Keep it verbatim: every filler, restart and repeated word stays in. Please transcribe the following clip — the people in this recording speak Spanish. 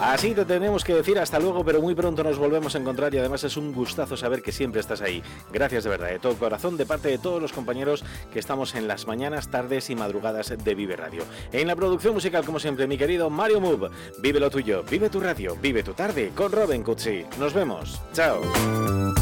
Así te tenemos que decir hasta luego, pero muy pronto nos volvemos a encontrar y además es un gustazo saber que siempre estás ahí. Gracias de verdad, de todo corazón, de parte de todos los compañeros que estamos en las mañanas, tardes y madrugadas de Vive Radio. En la producción musical, como siempre, mi querido Mario Move. Vive lo tuyo, vive tu radio, vive tu tarde con Robin Cutsi. Nos vemos. Chao.